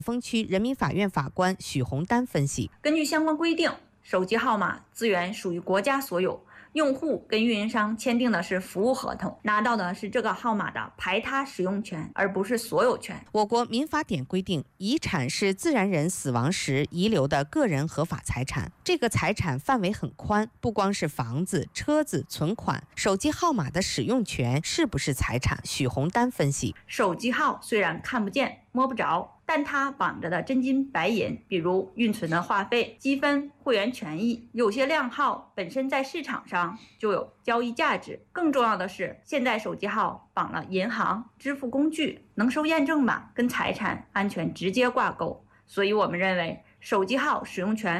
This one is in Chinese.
丰区人民法院法官许洪丹分析， 根据相关规定，手机号码资源属于国家所有，用户跟运营商签订的是服务合同，拿到的是这个号码的排他使用权，而不是所有权。 我国民法典规定，遗产是自然人死亡时遗留的个人合法财产，这个财产范围很宽，不光是房子、车子、存款，手机号码的使用权是不是财产？许洪丹分析， 手机号虽然看不见、摸不着，但它绑着的真金白银，比如运存的话费、积分、会员权益，有些量号本身在市场上就有交易价值。更重要的是，现在手机号绑了银行、支付工具、能收验证码，跟财产安全直接挂钩。所以我们认为，手机号使用权